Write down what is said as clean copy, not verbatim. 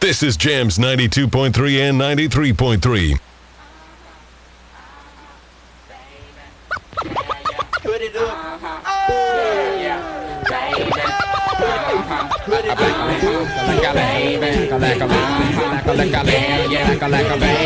This is Jams 92.3 and 93.3. Put it up. Like a baby.